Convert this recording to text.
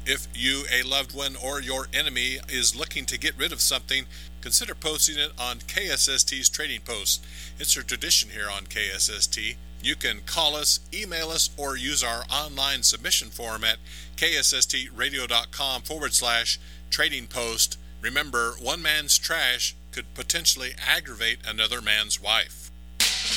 If you, a loved one, or your enemy is looking to get rid of something, consider posting it on KSST's Trading Post. It's a tradition here on KSST. You can call us, email us, or use our online submission form at ksstradio.com/trading post. Remember, one man's trash could potentially aggravate another man's wife.